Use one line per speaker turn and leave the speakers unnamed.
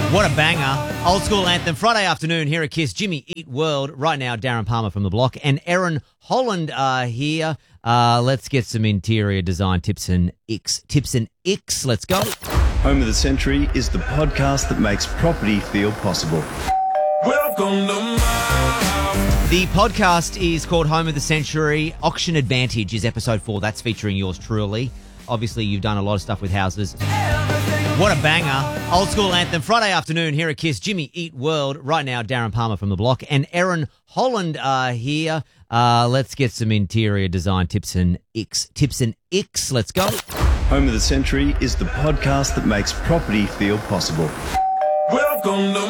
What a banger. Old school anthem. Friday afternoon here at Kiss. Jimmy Eat World. Right now, Darren Palmer from The Block and Erin Holland are here. Let's get some interior design tips and icks. Let's go.
Home of the Century is the podcast that makes property feel possible.
Welcome to my
The podcast is called Home of the Century. Auction Advantage is episode 4. That's featuring yours truly. Obviously, you've done a lot of stuff with houses. What a banger. Old school anthem. Friday afternoon here at Kiss. Jimmy Eat World. Right now, Darren Palmer from The Block and Erin Holland are here. Let's get some interior design tips and icks. Let's go.
Home of the Century is the podcast that makes property feel possible.
welcome to